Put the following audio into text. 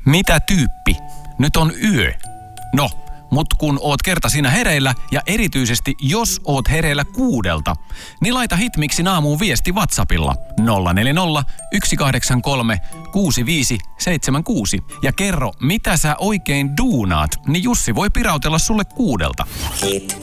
Mitä tyyppi? Nyt on yö. No, mut kun oot kerta siinä hereillä ja erityisesti jos oot hereillä 6, niin laita Hitmixin aamuun viesti WhatsAppilla 040 183 6576 ja kerro, mitä sä oikein duunaat, niin Jussi voi pirautella sulle 6. Hit